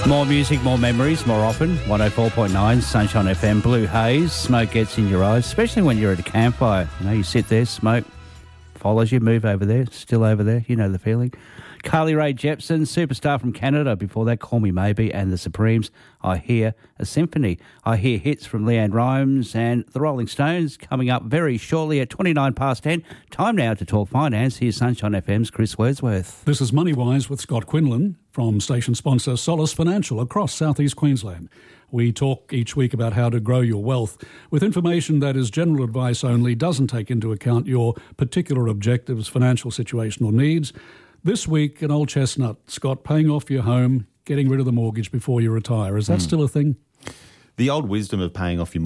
More music, more memories, more often. 104.9, Sunshine FM, blue haze. Smoke gets in your eyes, especially when you're at a campfire. You know, you sit there, smoke follows you, move over there, still over there. You know the feeling. Carly Rae Jepsen, superstar from Canada. Before that, Call Me Maybe and the Supremes. I Hear a Symphony. I hear hits from Leanne Rimes and the Rolling Stones coming up very shortly at 29 past 10. Time now to talk finance. Here's Sunshine FM's Chris Wordsworth. This is Moneywise with Scott Quinlan from station sponsor Solace Financial across southeast Queensland. We talk each week about how to grow your wealth with information that is general advice only, doesn't take into account your particular objectives, financial situation or needs. This week, an old chestnut, Scott, paying off your home, getting rid of the mortgage before you retire. Is that still a thing? The old wisdom of paying off your